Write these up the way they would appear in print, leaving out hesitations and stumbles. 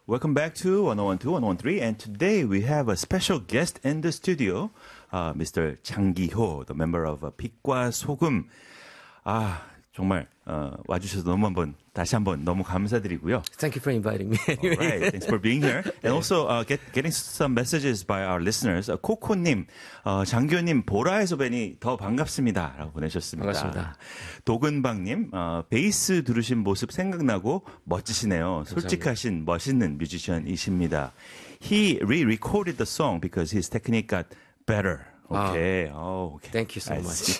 Welcome back to 1012, 1013, and today we have a special guest in the studio, Mr. 장기호, the member of 빛과 소금. 정말 와주셔서 다시 한번 너무 감사드리고요. Thank you for inviting me. All right, thanks for being here. And also getting some messages by our listeners. 코코님, 장기호님 보라에서 뵈니 더 반갑습니다. 라고 보내셨습니다. 반갑습니다. 도근방님, 베이스 들으신 모습 생각나고 멋지시네요. 솔직하신 멋있는 뮤지션이십니다. He re-recorded the song because his technique got better. Okay. Okay. Thank you so much.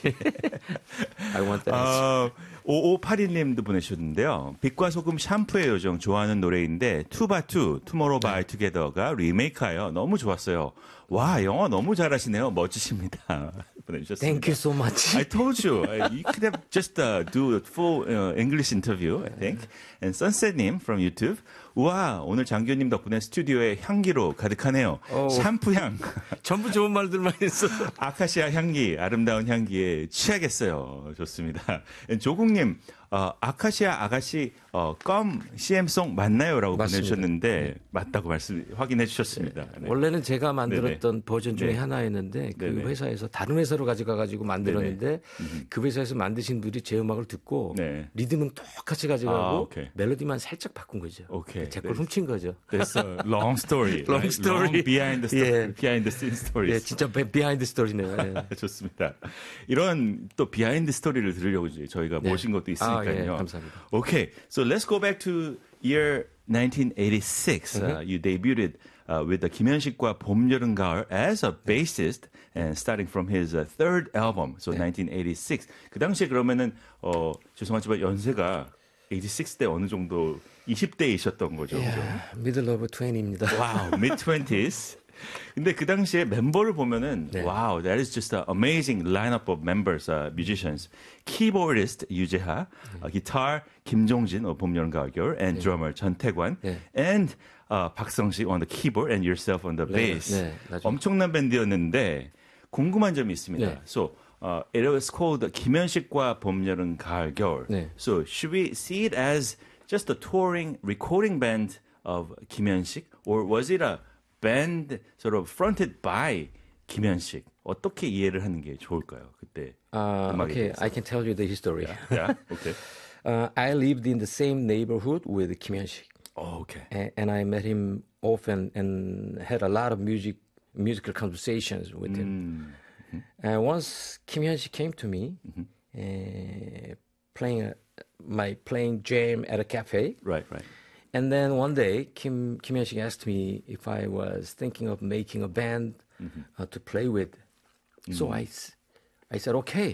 I want that. 5582님도 보내주셨는데요. 빛과 소금 샴푸의 요정 좋아하는 노래인데 투바투, 투모로우 바이 투게더가 리메이크하여 너무 좋았어요. 와, 영어 너무 잘하시네요. 멋지십니다. 보내주셨습니다. Thank you so much. I told you. You could have just do a full English interview, I think. And Sunset님 from YouTube. 우와, 오늘 장교님 덕분에 스튜디오에 향기로 가득하네요. 샴푸 향. 전부 좋은 말들만 했어서. 아카시아 향기, 아름다운 향기에 취하겠어요. 좋습니다. 조국님, 아카시아 아가씨 껌 CM송 맞나요? 라고 맞습니다. 보내주셨는데 맞다고 확인해 주셨습니다. 네. 원래는 제가 만들었던 네네. 버전 중에 네. 하나였는데 그 네네. 회사에서 다른 회사로 가져가가지고 만들었는데 그 회사에서 만드신 분들이 제 음악을 듣고 네. 리듬은 똑같이 가져가고 오케이. 멜로디만 살짝 바꾼 거죠. 오케이. 제 걸 훔친 거죠. That's a long story. Long right? story. Long behind the story. 예. Behind the scene stories. 예, 진짜 비하인드 스토리네요. 예. 좋습니다. 이런 또 비하인드 스토리를 들으려고 저희가 네. 모신 것도 있으니까요. 예, 감사합니다. Okay, so let's go back to year 1986. You debuted with the 김현식과 봄, 여름, 가을 as a bassist and starting from his third album, so 1986. 그 당시에 그러면은 죄송하지만 연세가 86대 어느 정도 20대이셨던 거죠. Yeah, middle of 20입니다. 와우, mid-20s. 근데 그 당시에 멤버를 보면은 네. wow, that is just an amazing lineup of members, musicians. Keyboardist 유재하, guitar 김종진, 봄, 여름, 가을, 겨울, and drummer 전태관, and 박성식 on the keyboard and yourself on the bass. 네, 엄청난 밴드였는데 궁금한 점이 있습니다. 네. So it was called 김현식과 봄, 여름, 가을, 겨울. 네. So should we see it as just a touring recording band of 김현식, or was it a band sort of fronted by 김현식? 어떻게 이해를 하는 게 좋을까요? 그때 음악에 Okay, 대해서. I can tell you the history. Yeah, okay. I lived in the same neighborhood with Kim Hyun-sik. Oh, okay. And I met him often and had a lot of musical conversations with him. And once Kim Hyun-sik came to me, playing jam at a cafe. Right. And then one day, Kim Hyun-sik asked me if I was thinking of making a band to play with. So I said, okay.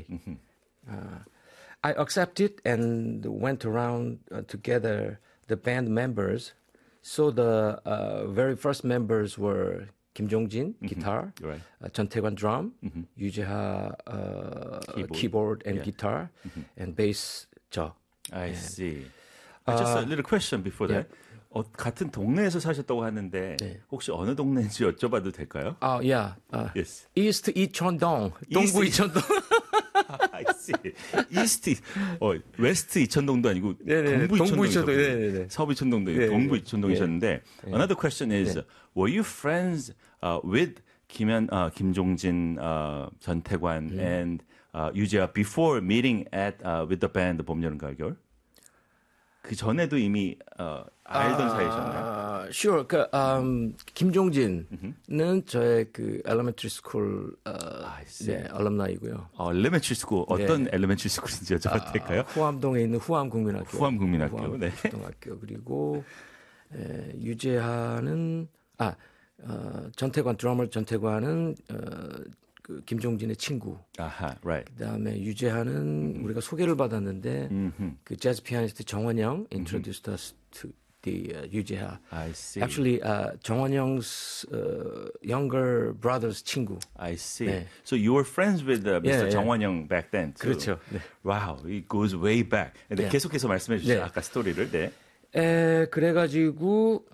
I accepted and went around to gather the band members. So the very first members were Kim Jong-jin, guitar, Right. Chun Tae-kwan, drum, Yoo Jae-ha, keyboard and guitar, and bass, 저. I see. Just a little question before that. 같은 동네에서 사셨다고 하는데 혹시 어느 동네인지 여쭤봐도 될까요? Yeah. Yes. East 이천동, 동부 이천동. I see. East, West 이천동도 아니고 네네, 동부 이천동이셨고 네네네. 서부 이천동도 아니고 네, 동부 네. 이천동이셨는데 another question is, were you friends with 김종진, 전태관 and 유재하 before meeting with the band 봄, 여름, 가을, 겨울? 그 전에도 이미 알던 사이셨나요? Sure. 김종진은 저의 그 elementary school alumni이고요. elementary school 어떤 elementary school인지 여쭤봐도 될까요? 후암동에 있는 후암국민학교. 후암국민학교. 네. 후암초등학교. 그리고 유재하는 전태관 드러머 전태관은 그 김종진의 친구. 아하, right. 그다음에 유재하는 우리가 소개를 받았는데 그 재즈 피아니스트 정원영 introduced us to the 유재하. I see. Actually, 정원영's younger brother's 친구. I see. 네. So you were friends with Mr. 예. 정원영 back then too. 그렇죠. 네. Wow, it goes way back. 근데 네. 계속해서 말씀해 주세요. 네. 아까 스토리를. 네. 그래가지고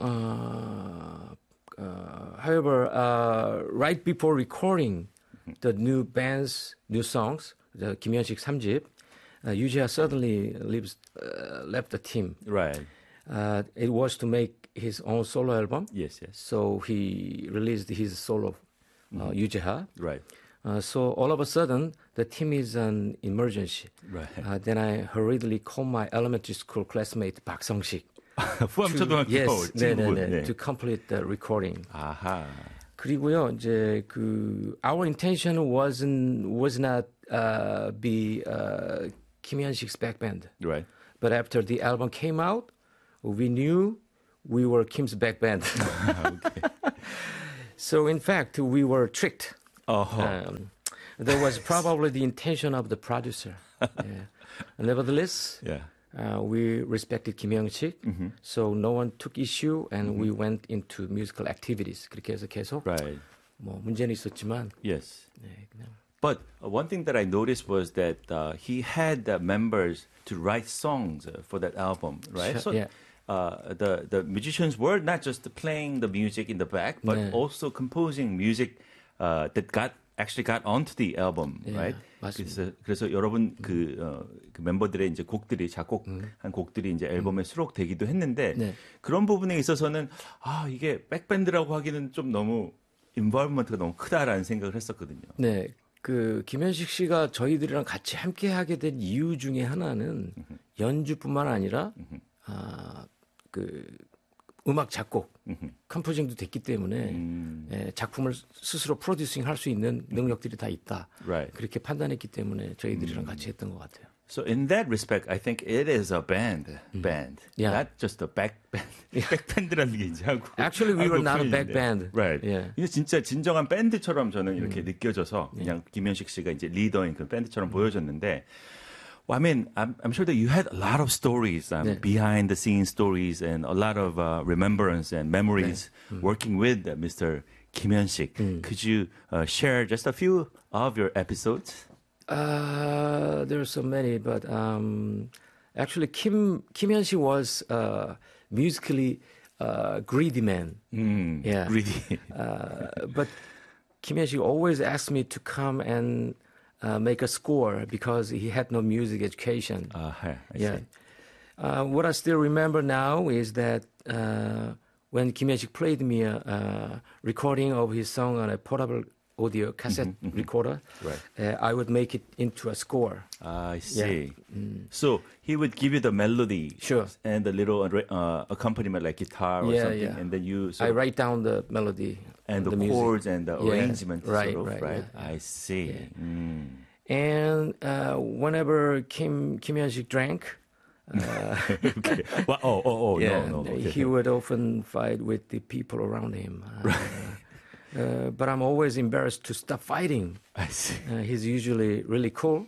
however, right before recording the new songs, the 김현식 3집, 유재하 suddenly left the team. Right. It was to make his own solo album. Yes, yes. So he released his solo 유재하. Right. So all of a sudden, the team is an emergency. Right. Then I hurriedly called my elementary school classmate Park Sung-sik. 후암초등학교 Yes, 친구분. 네네네. To complete the recording. 아하. 그리고요, 이제 our intention was not be Kim Hyun-sik's back band. Right. But after the album came out, we knew we were Kim's back band. Okay. So in fact, we were tricked. That was probably the intention of the producer. Yeah. Nevertheless, we respected Kim Hyun-sik, so no one took issue, and we went into musical activities. 그렇게 해서 계속 Right. 뭐 문제는 있었지만. Yes. 네, 그냥. But one thing that I noticed was that he had members to write songs for that album, right? So Yeah. the musicians were not just playing the music in the back, but 네. also composing music that actually got onto the album, 예, right? 맞습니다. 그래서 여러분 그 멤버들의 이제 곡들이 작곡한 곡들이 이제 앨범에 수록되기도 했는데 네. 그런 부분에 있어서는 이게 백밴드라고 하기는 좀 너무 인볼브먼트가 너무 크다라는 생각을 했었거든요. 네, 김현식 씨가 저희들이랑 같이 함께 하게 된 이유 중에 하나는 연주뿐만 아니라 음악 작곡, 컴포징도 됐기 때문에 작품을 스스로 프로듀싱 할 수 있는 능력들이 다 있다. Right. 그렇게 판단했기 때문에 저희들이랑 같이 했던 것 같아요. So in that respect, I think it is a band, Yeah. not just a back band. 백밴드라는 게 이제 하고. Actually, we were not a back 표현인데. band. Right. Yeah. 이게 진짜 진정한 밴드처럼 저는 이렇게 느껴져서 그냥 김현식 씨가 이제 리더인 그 밴드처럼 보여졌는데. Well, I mean, I'm sure that you had a lot of stories, 네. behind the scenes stories, and a lot of remembrance and memories working with Mr. Kim Hyun-sik. Could you share just a few of your episodes? There are so many, but actually, Kim Hyun-sik was musically greedy man. Yeah. Greedy. But Kim Hyun-sik always asked me to come and make a score because he had no music education. I Yeah. see. What I still remember now is that when Kim Hyun-sik played me a recording of his song on a portable audio cassette recorder, Right. I would make it into a score. I see. So he would give you the melody Sure. and the little accompaniment like guitar or Yeah, something, yeah. and then you I write down the melody and the music. chords and the Yeah, arrangement, right, sort of, right, right? yeah. I see. And whenever Kim Hyun-sik drank, Okay. Well, no. Okay. he would often fight with the people around him. But I'm always embarrassed to stop fighting. I see. He's usually really cool,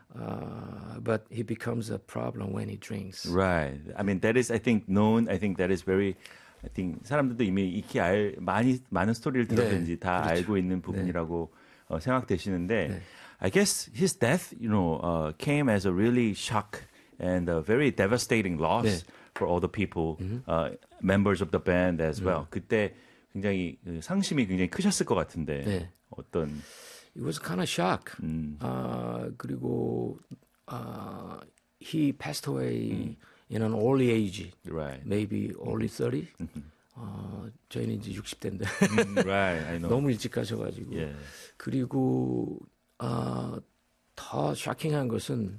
but he becomes a problem when he drinks. Right. I mean, that is, I think, known. I think that is very. I think 사람들도 이미 익히 많은 스토리를 들었든지 다 그렇죠. 알고 있는 부분이라고 생각되시는데, I guess his death, came as a really shock and a very devastating loss 네. for all the people, members of the band as well. 그때 굉장히 상심이 굉장히 크셨을 것 같은데 네. 어떤 It was kind of shock. 그리고 he passed away in an early age, right, maybe early 30. 저희는 이제 60대인데 right, I know. 너무 일찍 가셔가지고. Yeah. 그리고 더 쇼킹한 것은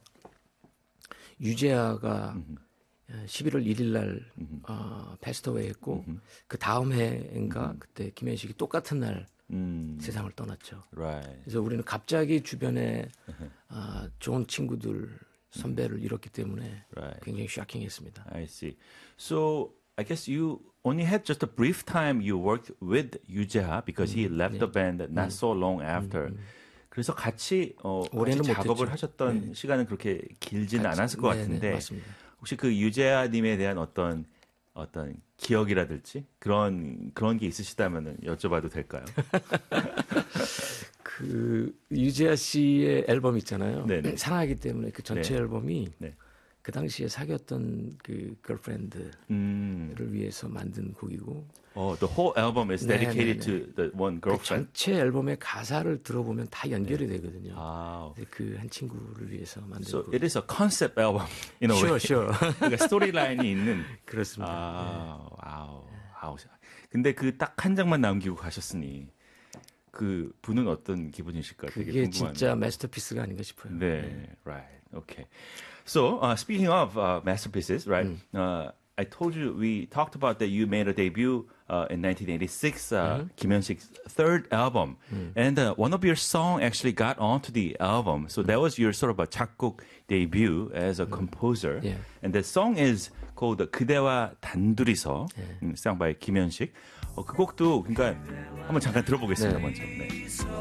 유재하가 11월 1일 날 패스트웨이 했고 그 다음 해인가 그때 김현식이 똑같은 날 세상을 떠났죠. Right. 그래서 우리는 갑자기 주변에 좋은 친구들 선배를 잃었기 때문에 Right. 굉장히 쇼킹했습니다. I see. So I guess you only had just a brief time you worked with 유재하 because he left the band not so long after. 그래서 같이 올해는 작업을 못했죠. 하셨던 시간은 그렇게 길지는 않았을 것 같은데 네, 맞습니다. 혹시 그 유재하님에 대한 어떤 기억이라든지 그런 게 있으시다면 여쭤봐도 될까요? 그 유재하 씨의 앨범 있잖아요. 네네. 사랑하기 때문에 그 전체 네. 앨범이 네. 그 당시에 사귀었던 그 걸프렌드를 위해서 만든 곡이고. The whole album is dedicated 네. to the one 그 girlfriend. 전체 앨범의 가사를 들어보면 다 연결이 되거든요. 아. 그 한 친구를 위해서 만든 So 곡. it is a concept album in a way. Sure. 그러니까 스토리라인이 있는. 그렇습니다. 와우. 근데 그 딱 한 장만 남기고 가셨으니 그 분은 어떤 기분이실까 되게 그게 궁금하네요. 진짜 마스터피스가 아닌가 싶어요. 네, right. Okay. So, speaking of masterpieces, right? I told you we talked about that you made a debut in 1986, Kim Hyun-sik's third album, and one of your songs actually got onto the album. So that was your sort of a 작곡 debut as a composer, Yeah. and the song is called 그대와 단둘이서, sung by 김현식. 그 곡도 그러니까 한번 잠깐 들어보겠습니다, 먼저. 네.